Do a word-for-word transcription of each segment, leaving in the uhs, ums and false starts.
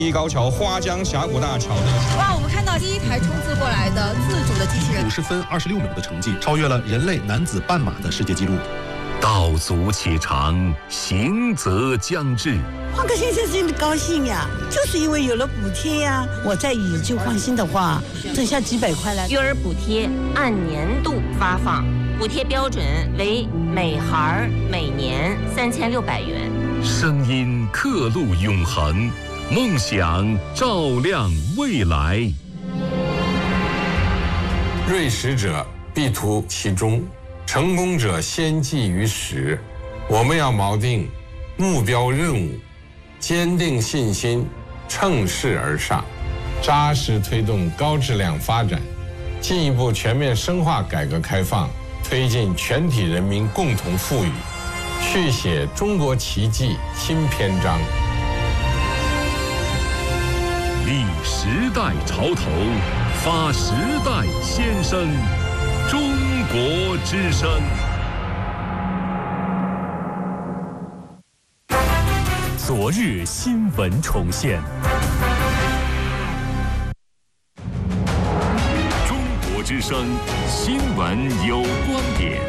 一高桥花江峡谷大桥的。 哇，我们看到第一台冲刺过来的自主的机器人， 五十分二十六秒的成绩，超越了人类男子半马的世界纪录。 道阻且长，行则将至。 换个先生真的高兴呀，就是因为有了补贴呀。我再以旧换新的话，剩下几百块了。 育儿补贴按年度发放，补贴标准为每孩每年三千六百元。 声音刻录永恒，梦想照亮未来。 锐实者必图其中，成功者先记于始。我们要锚定目标任务，坚定信心，乘势而上，扎实推动高质量发展，进一步全面深化改革开放，推进全体人民共同富裕，续写中国奇迹新篇章。 立时代潮头，发时代先声，中国之声。 昨日新闻重现， 中国之声新闻有观点。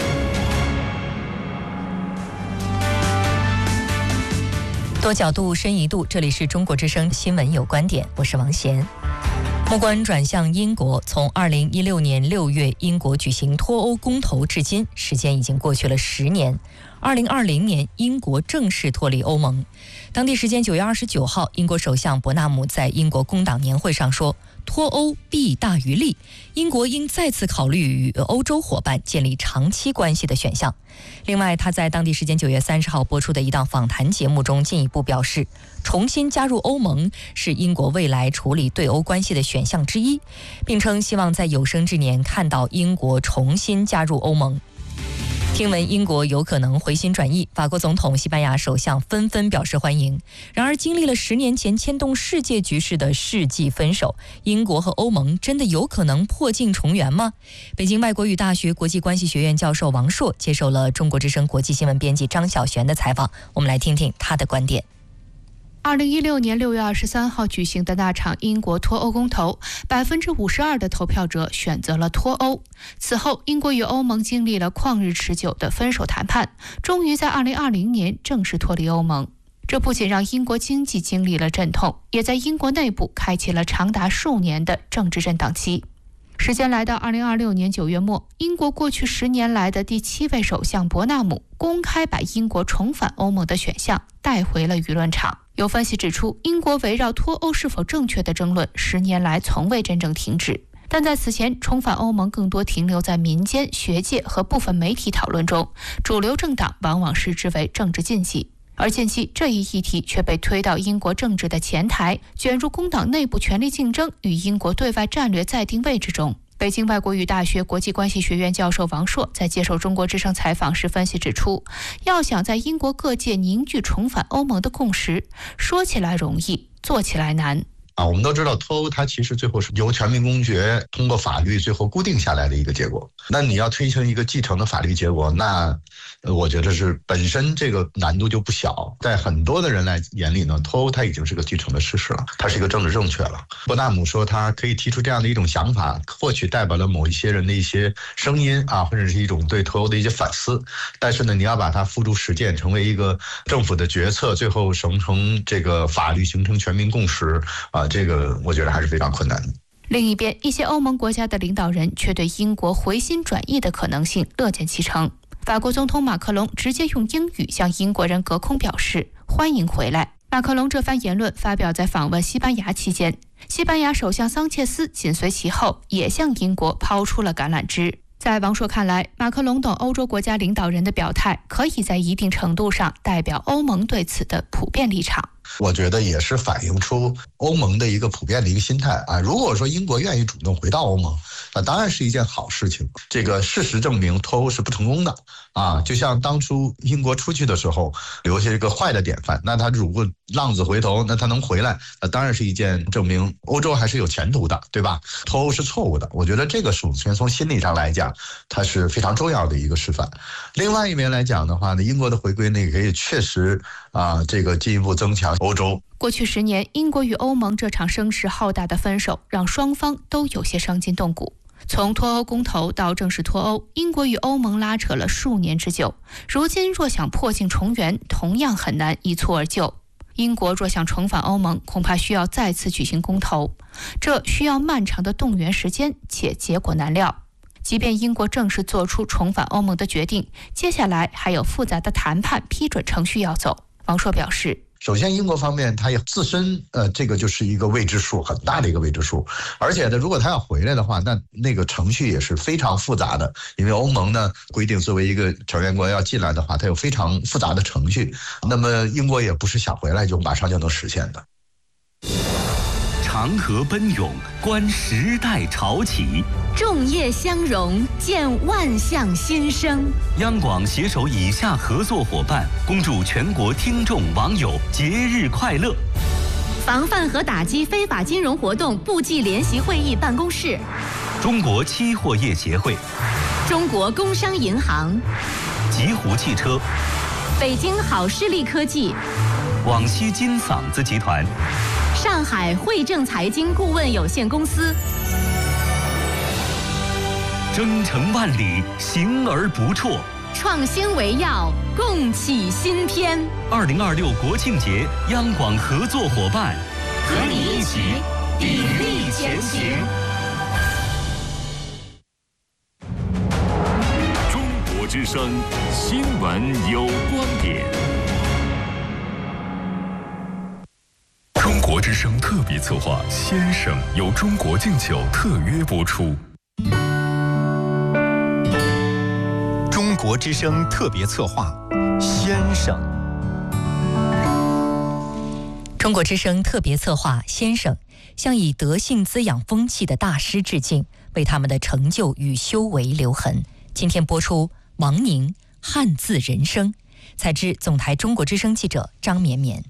多角度，深一度，这里是中国之声新闻有观点，我是王贤。目光转向英国，从二零一六年六月英国举行脱欧公投至今，时间已经过去了十年。二零二零年，英国正式脱离欧盟。当地时间九月二十九号，英国首相伯纳姆在英国工党年会上说，脱欧弊大于利，英国应再次考虑与欧洲伙伴建立长期关系的选项。另外，他在当地时间九月三十号播出的一档访谈节目中进一步表示，重新加入欧盟是英国未来处理对欧关系的选项之一，并称希望在有生之年看到英国重新加入欧盟。听闻英国有可能回心转意，法国总统、西班牙首相纷纷表示欢迎。然而，经历了十年前牵动世界局势的世纪分手，英国和欧盟真的有可能破镜重圆吗？北京外国语大学国际关系学院教授王硕接受了中国之声国际新闻编辑张小璇的采访，我们来听听他的观点。 二零一六年六月二十三号举行的那场英国脱欧公投，百分之五十二的投票者选择了脱欧。此后，英国与欧盟经历了旷日持久的分手谈判，终于在二零二零年正式脱离欧盟。这不仅让英国经济经历了阵痛，也在英国内部开启了长达数年的政治震荡期。时间来到二零二六年九月末，英国过去十年来的第七位首相伯纳姆公开把英国重返欧盟的选项带回了舆论场。有分析指出，英国围绕脱欧是否正确的争论十年来从未真正停止，但在此前，重返欧盟更多停留在民间、学界和部分媒体讨论中，主流政党往往视之为政治禁忌。而近期这一议题却被推到英国政治的前台，卷入工党内部权力竞争与英国对外战略再定位之中。北京外国语大学国际关系学院教授王硕在接受中国之声采访时分析指出，要想在英国各界凝聚重返欧盟的共识，说起来容易，做起来难。 啊，我们都知道脱欧它其实最后是由全民公决通过法律最后固定下来的一个结果。那你要推行一个继承的法律结果，那呃，我觉得是本身这个难度就不小。在很多的人来眼里呢，脱欧它已经是个既成的事实了，它是一个政治正确了。伯纳姆说他可以提出这样的一种想法，或许代表了某一些人的一些声音啊，或者是一种对脱欧的一些反思。但是呢，你要把它付诸实践，成为一个政府的决策，最后形成这个法律，形成全民共识啊。这个我觉得还是非常困难的。 另一边，一些欧盟国家的领导人却对英国回心转意的可能性乐见其成。法国总统马克龙直接用英语向英国人隔空表示欢迎回来。马克龙这番言论发表在访问西班牙期间，西班牙首相桑切斯紧随其后，也向英国抛出了橄榄枝。在王硕看来，马克龙等欧洲国家领导人的表态可以在一定程度上代表欧盟对此的普遍立场。 我觉得也是反映出欧盟的一个普遍的一个心态啊。如果说英国愿意主动回到欧盟，那当然是一件好事情。这个事实证明脱欧是不成功的啊，就像当初英国出去的时候留下一个坏的典范，那他如果浪子回头，那他能回来，那当然是一件证明欧洲还是有前途的，对吧？脱欧是错误的，我觉得这个首先从心理上来讲，它是非常重要的一个示范。另外一面来讲的话呢，英国的回归呢，也可以确实啊，这个进一步增强响欧洲。 过去十年，英国与欧盟这场声势浩大的分手，让双方都有些伤筋动骨。从脱欧公投到正式脱欧，英国与欧盟拉扯了数年之久。如今若想破镜重圆，同样很难一蹴而就。英国若想重返欧盟，恐怕需要再次举行公投，这需要漫长的动员时间，且结果难料。即便英国正式做出重返欧盟的决定，接下来还有复杂的谈判批准程序要走。王朔表示， 首先，英国方面它也自身呃，这个就是一个未知数，很大的一个未知数。而且呢，如果他要回来的话，那那个程序也是非常复杂的，因为欧盟呢规定，作为一个成员国要进来的话，它有非常复杂的程序。那么英国也不是想回来就马上就能实现的。 长河奔涌，观时代潮起； 众业相融，见万象新生。 央广携手以下合作伙伴，恭祝全国听众网友节日快乐。 防范和打击非法金融活动部际联席会议办公室， 中国期货业协会， 中国工商银行， 极狐汽车， 北京好视力科技， 广西金嗓子集团， 上海汇正财经顾问有限公司。 征程万里，行而不辍。 创新为要，共启新篇。 二零二六国庆节，央广合作伙伴， 和你一起砥砺前行。 中国之声新闻有观点。中国之声特别策划《先生》由中国敬酒特约播出。 中国之声特别策划《先生》。 中国之声特别策划《先生》向以德性滋养风气的大师致敬，为他们的成就与修为留痕。今天播出王宁汉字人生，采自总台中国之声记者张绵绵。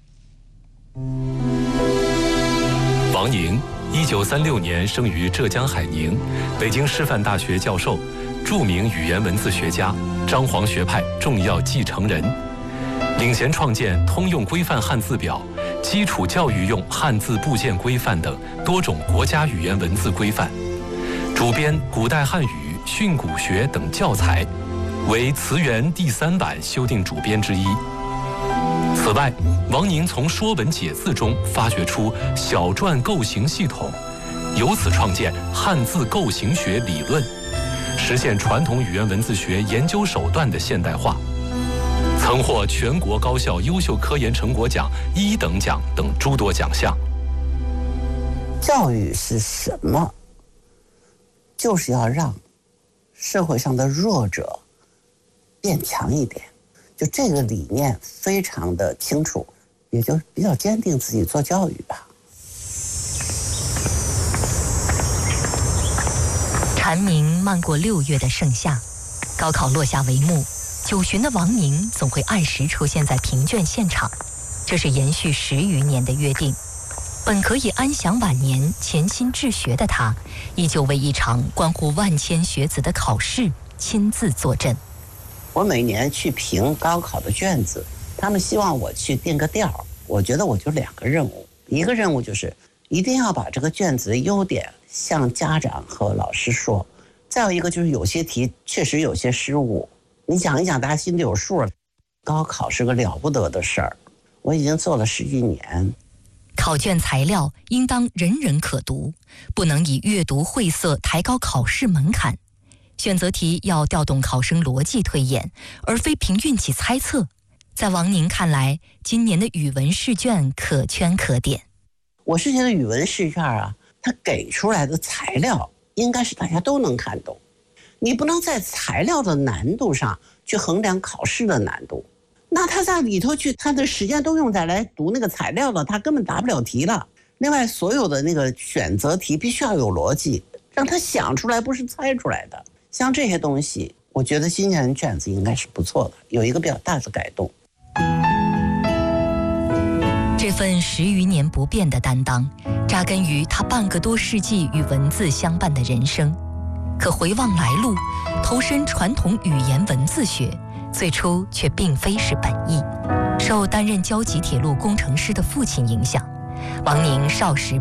王宁，一九三六年生于浙江海宁，北京师范大学教授，著名语言文字学家，张黄学派重要继承人，领衔创建《通用规范汉字表》、基础教育用汉字部件规范等多种国家语言文字规范，主编《古代汉语》《训诂学》等教材，为词源第三版修订主编之一。此外，王宁从《说文解字》中发掘出小篆构形系统，由此创建汉字构形学理论，实现传统语言文字学研究手段的现代化，曾获全国高校优秀科研成果奖一等奖等诸多奖项。 教育是什么？就是要让社会上的弱者变强一点，就这个理念非常的清楚，也就比较坚定自己做教育吧。 蝉鸣漫过六月的盛夏，高考落下帷幕，九旬的王宁总会按时出现在评卷现场，这是延续十余年的约定。本可以安享晚年、潜心治学的他，依旧为一场关乎万千学子的考试亲自坐镇。 我每年去评高考的卷子，他们希望我去定个调，我觉得我就两个任务，一个任务就是一定要把这个卷子的优点向家长和老师说，再有一个就是有些题确实有些失误，你讲一讲大家心里有数。高考是个了不得的事儿，我已经做了十几年。 考卷材料应当人人可读，不能以阅读晦涩抬高考试门槛。选择题要调动考生逻辑推演，而非凭运气猜测。在王宁看来，今年的语文试卷可圈可点。 我是觉得语文试卷啊，它给出来的材料应该是大家都能看懂，你不能在材料的难度上去衡量考试的难度。那他在里头去，他的时间都用在来读那个材料了，他根本答不了题了。另外，所有的那个选择题必须要有逻辑，让他想出来，不是猜出来的。像这些东西，我觉得今年的卷子应该是不错的，有一个比较大的改动。 这份十余年不变的担当，扎根于他半个多世纪与文字相伴的人生。可回望来路，投身传统语言文字学，最初却并非是本意。 受担任交集铁路工程师的父亲影响，王宁少时